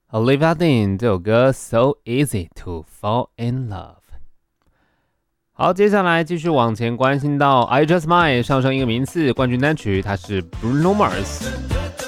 Olivia Dean 这首歌 So Easy to Fall in Love。好，接下来继续往前关心到 I Just Might 上升一个名次，冠军单曲它是 Bruno Mars。